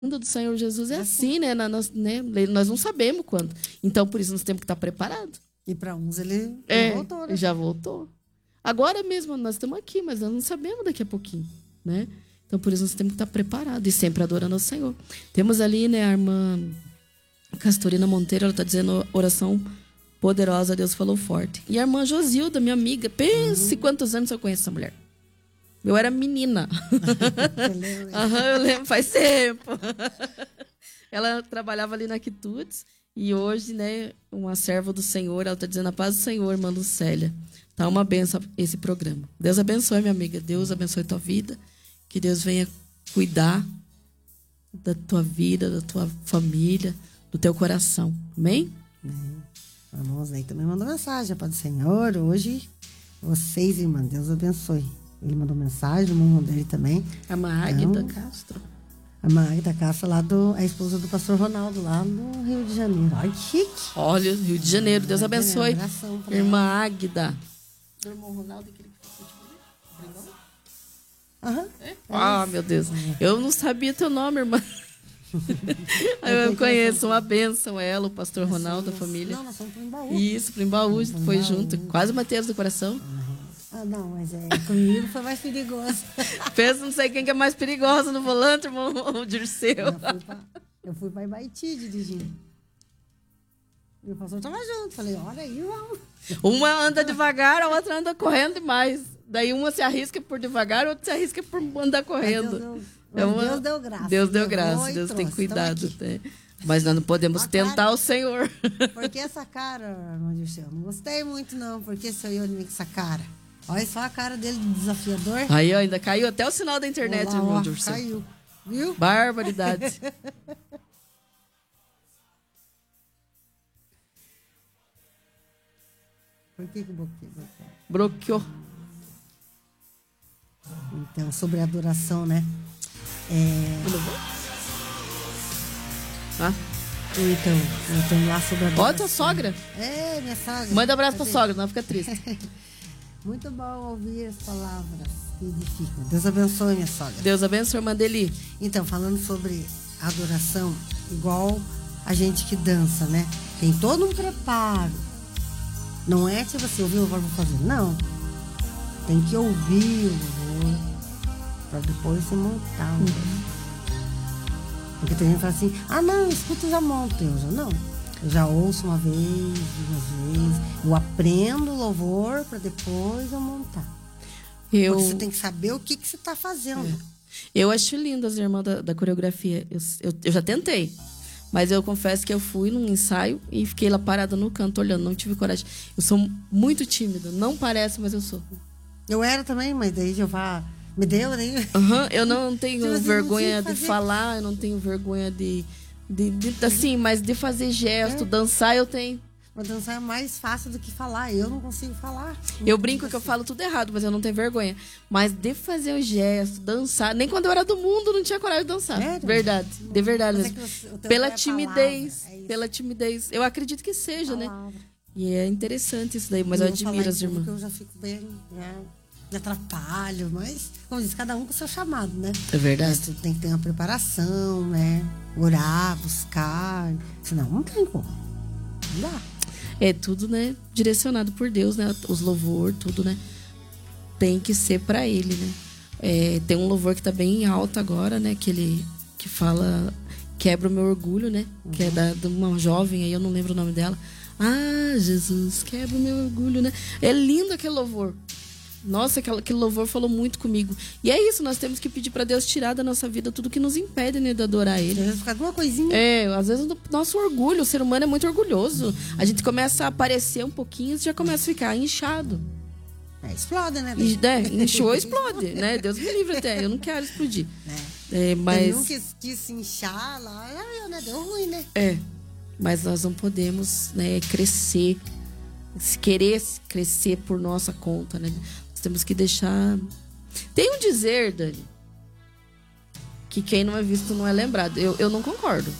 vinda do Senhor Jesus é assim, né? Nós não sabemos quando. Então, por isso, nós temos que estar preparados. E para uns ele voltou, né? Já voltou. Agora mesmo, nós estamos aqui, mas nós não sabemos daqui a pouquinho, né? Então, por isso, nós temos que estar preparados e sempre adorando ao Senhor. Temos ali, né, a irmã Castorina Monteiro, ela está dizendo oração poderosa, Deus falou forte. E a irmã Josilda, minha amiga, pense quantos anos eu conheço essa mulher. Eu era menina. Eu lembro, faz tempo. Ela trabalhava ali na Quitudes e hoje, né, uma serva do Senhor, ela está dizendo a paz do Senhor, irmã Lucélia. Tá uma benção esse programa. Deus abençoe, minha amiga. Deus abençoe tua vida. Que Deus venha cuidar da tua vida, da tua família, do teu coração. Amém? Vamos aí também mandou mensagem, Pai do Senhor. Hoje, vocês, irmã, Deus abençoe. Ele mandou mensagem, o irmão dele também. A Magda Castro. A Magda Castro, a esposa do pastor Ronaldo, lá no Rio de Janeiro. Ai, que chique. Olha, Rio de Janeiro, Deus abençoe. Irmã Águida. Do irmão Ronaldo, aquele que foi tipo meu Deus. Eu não sabia teu nome, irmã. Eu conheço, uma bênção ela, o pastor Ronaldo, da família. Não, nós somos pro Embaú. Isso, pro Embaú, foi junto. Quase Mateus do coração. Não, mas comigo foi mais perigoso. Pensa, não sei quem que é mais perigosa no volante, irmão, o Dirceu. Eu fui pra Ibaiti dirigindo. E o pastor tava junto. Falei, olha aí, vamos. Uma anda devagar, a outra anda correndo demais. Daí uma se arrisca por devagar, a outra se arrisca por andar correndo. Deus deu graça. Deus deu graça, Deus tem cuidado. Mas nós não podemos tentar o Senhor. Porque essa cara, irmão Dirceu, não gostei muito não, porque sou eu com essa cara. Olha só a cara dele de desafiador. Aí ainda caiu até o sinal da internet, olá, irmão Dirceu. Caiu, viu? Barbaridade. Por que bloqueou? Então, sobre a adoração, né? Então lá sobre a adoração. Ó, tua sogra. Minha sogra. Manda um abraço pra sogra, não fica triste. Muito bom ouvir as palavras que edificam. Deus abençoe, minha sogra. Deus abençoe, irmã Deli. Então, falando sobre adoração, igual a gente que dança, né? Tem todo um preparo. Não é tipo assim, ouvir o louvor vou fazer. Não. Tem que ouvir o louvor para depois se montar. Porque tem gente que fala assim, não, escuta e já monto. Eu já ouço uma vez, duas vezes. Eu aprendo o louvor para depois eu montar. Porque você tem que saber o que você está fazendo. Eu acho lindo as irmãs da coreografia. Eu já tentei. Mas eu confesso que eu fui num ensaio e fiquei lá parada no canto olhando. Não tive coragem. Eu sou muito tímida. Não parece, mas eu sou. Eu era também, mas daí Jeová me deu. Daí... Eu não tenho vergonha de falar. Eu não tenho vergonha de assim, mas de fazer gesto, dançar eu tenho. Mas dançar é mais fácil do que falar. Eu não consigo falar. Eu brinco que eu falo tudo errado, mas eu não tenho vergonha. Mas de fazer um gesto, dançar... Nem quando eu era do mundo, não tinha coragem de dançar. Verdade. De verdade mesmo. Pela timidez. Pela timidez. Eu acredito que seja, né? E é interessante isso daí. Mas eu admiro as irmãs. Eu já fico bem... Me atrapalho. Mas, como diz, cada um com o seu chamado, né? É verdade. Mas tu tem que ter uma preparação, né? Orar, buscar. Senão, não tem como. Não dá. É tudo, né, direcionado por Deus, né? Os louvor, tudo, né? Tem que ser pra Ele, né? Tem um louvor que tá bem alto agora, né? Que fala Quebra o Meu Orgulho, né? Que é de uma jovem aí, eu não lembro o nome dela. Jesus, quebra o meu orgulho, né? É lindo aquele louvor. Nossa, aquele louvor falou muito comigo. E é isso, nós temos que pedir pra Deus tirar da nossa vida tudo que nos impede, né, de adorar Ele. Às vezes fica alguma coisinha. Às vezes o nosso orgulho, o ser humano é muito orgulhoso. A gente começa a aparecer um pouquinho e já começa a ficar inchado. Explode, né? Inchou, explode, né? Deus me livre até, eu não quero explodir. Mas... Eu nunca quis se inchar lá, né? Deu ruim, né? Mas nós não podemos, né, crescer, querer crescer por nossa conta, né? Temos que deixar... Tem um dizer, Dani, que quem não é visto não é lembrado. Eu não concordo.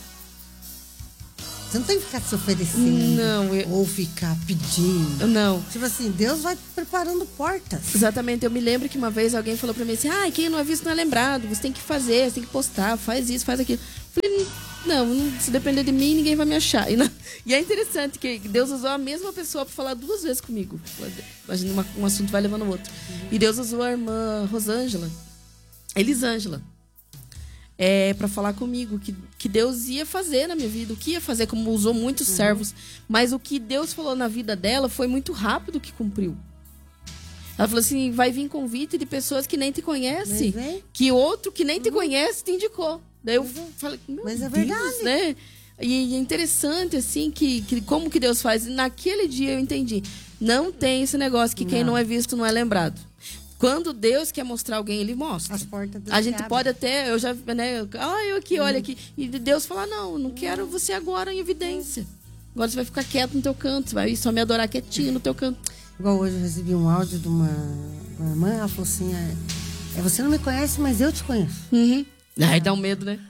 Você não tem que ficar se oferecendo. Não. Ou ficar pedindo. Não. Tipo assim, Deus vai preparando portas. Exatamente. Eu me lembro que uma vez alguém falou pra mim assim, quem não é visto não é lembrado. Você tem que fazer, você tem que postar, faz isso, faz aquilo. Falei, não, se depender de mim, ninguém vai me achar. E é interessante que Deus usou a mesma pessoa para falar 2 vezes comigo. Um assunto vai levando o outro. E Deus usou a irmã Rosângela, Elisângela, para falar comigo que Deus ia fazer na minha vida, o que ia fazer, como usou muitos servos. Mas o que Deus falou na vida dela foi muito rápido que cumpriu. Ela falou assim, vai vir convite de pessoas que nem te conhecem, que outro que nem te conhece te indicou. Daí eu falei, mas é Deus, verdade, né? E é interessante, assim, que como que Deus faz. Naquele dia eu entendi. Não tem esse negócio que quem não é visto não é lembrado. Quando Deus quer mostrar alguém, Ele mostra. As portas a gente pode até, eu já, né? Eu aqui, olha aqui. E Deus fala, não quero você agora em evidência. Agora você vai ficar quieto no teu canto, você vai só me adorar quietinho no teu canto. Igual hoje eu recebi um áudio de uma irmã, ela falou assim, você não me conhece, mas eu te conheço. Aí dá um medo, né?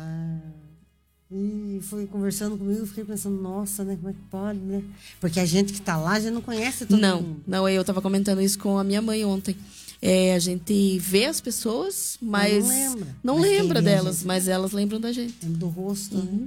E foi conversando comigo, eu fiquei pensando, nossa, né? Como é que pode, né? Porque a gente que tá lá já não conhece todo mundo. Não, eu tava comentando isso com a minha mãe ontem. A gente vê as pessoas, mas não lembra delas, mas elas lembram da gente. Lembra do rosto, né?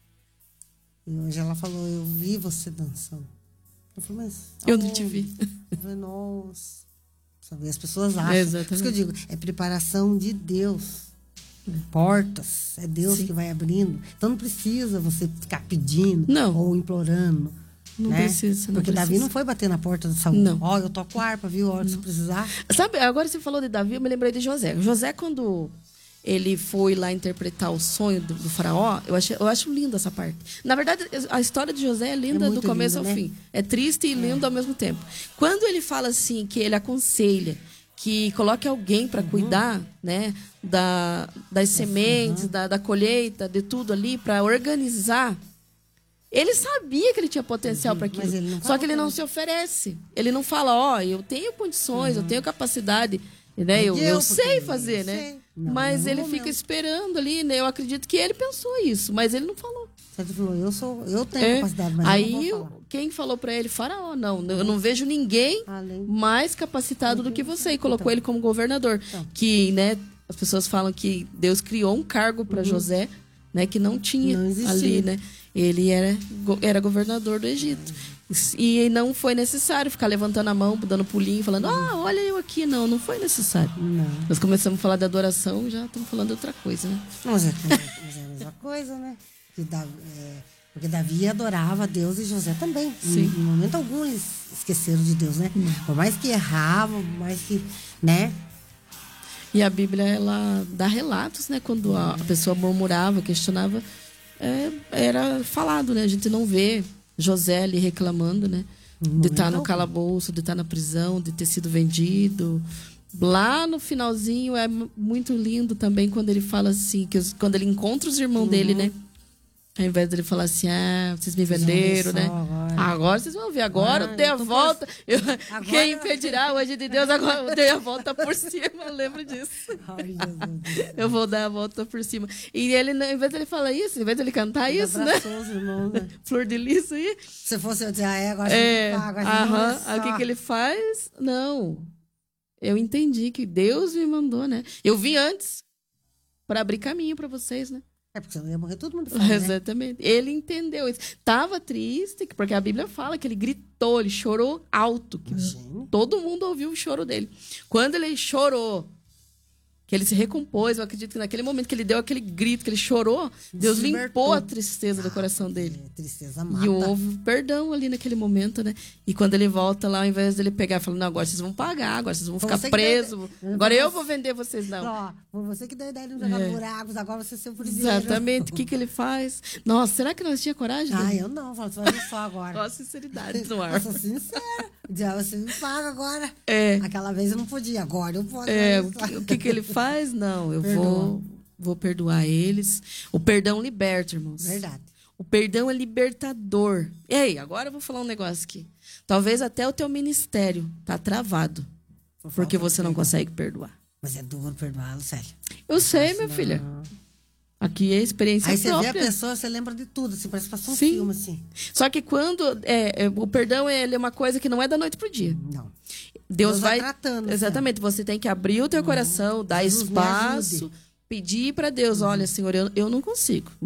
E hoje ela falou, eu vi você dançando. Eu falei, mas... Eu não te vi. Eu falei, nossa. Sabe? As pessoas acham. Exatamente. Por isso que eu digo, é preparação de Deus. Portas. É Deus que vai abrindo. Então não precisa você ficar pedindo ou implorando. Não precisa. Porque Davi não foi bater na porta do Saul. Não. Eu toco harpa, viu? A hora que você precisar. Sabe, agora você falou de Davi, eu me lembrei de José. José, quando ele foi lá interpretar o sonho do faraó, eu acho linda essa parte. Na verdade, a história de José é linda do começo ao fim. É triste e lindo ao mesmo tempo. Quando ele fala assim, que ele aconselha que coloque alguém para cuidar, né, das sementes, da colheita, de tudo ali, para organizar, ele sabia que ele tinha potencial para aquilo. Só que ele não se oferece. Ele não fala, eu tenho condições, eu tenho capacidade, né? Eu sei fazer, né? Mas ele fica esperando ali, né? Eu acredito que ele pensou isso, mas ele não falou. Você falou, eu tenho capacidade, mas aí, eu não vou falar. Quem falou para ele? Faraó, eu não vejo ninguém mais capacitado do que você. E colocou ele como governador. Que, né, as pessoas falam que Deus criou um cargo para José, né, que não tinha ali, né? Ele era governador do Egito. E não foi necessário ficar levantando a mão, dando pulinho, falando, olha eu aqui. Não foi necessário. Nós começamos a falar de adoração, já estamos falando de outra coisa, né? Mas é a mesma coisa, né? Porque Davi adorava a Deus e José também. Sim. Em momento algum eles esqueceram de Deus, né? Por mais que erravam, por mais que, né? E a Bíblia, ela dá relatos, né? Quando a pessoa murmurava, questionava, era falado, né? A gente não vê José ali reclamando, né? De estar no calabouço, de estar na prisão, de ter sido vendido. Lá no finalzinho é muito lindo também quando ele fala assim, quando ele encontra os irmãos dele, né? Ao invés dele falar assim, vocês me venderam, né? Agora vocês vão ver, agora eu dei a volta. Quem impedirá hoje de Deus, agora eu dei a volta por cima, eu lembro disso. Eu vou dar a volta por cima. E ele, ao invés dele falar isso, ao invés dele cantar isso, né? Os irmãos, né? Flor de lis aí. Se fosse eu dizer, agora você paga. Aí o que ele faz? Não. Eu entendi que Deus me mandou, né? Eu vim antes para abrir caminho para vocês, né? Porque senão ia morrer todo mundo fora, exatamente. Né? Ele entendeu isso. Tava triste, porque a Bíblia fala que ele gritou, ele chorou alto. Que todo mundo ouviu o choro dele. Quando ele chorou, que ele se recompôs, eu acredito que naquele momento que ele deu aquele grito, que ele chorou, Deus limpou a tristeza do coração dele. Tristeza mata. E houve perdão ali naquele momento, né? E quando ele volta lá, ao invés dele pegar e falar, não, agora vocês vão pagar, agora vocês vão ficar presos, agora eu vou vender vocês, não. Você que deu ideia de não jogar buracos, agora você é seu prisioneiro. Exatamente. O que ele faz? Nossa, será que nós tínhamos coragem? Eu não. Você vai ver só agora. Olha a sinceridade no ar. Eu sou sincera. Você me paga agora. Aquela vez eu não podia, agora eu posso. O que ele faz? Não, eu vou perdoar eles. O perdão liberta, irmãos. Verdade. O perdão é libertador. Ei, agora eu vou falar um negócio aqui. Talvez até o teu ministério tá travado. Porque você não consegue perdoar. Mas é duro perdoar, sério. Eu sei, minha filha. Aqui é experiência própria. Aí você vê a pessoa, você lembra de tudo, assim, parece que passou um filme, assim. Só que quando... o perdão ele é uma coisa que não é da noite pro dia. Não. Deus vai tratando. Exatamente. Você tem que abrir o teu coração, dar espaço pedir para Deus, olha, Senhor, eu não consigo.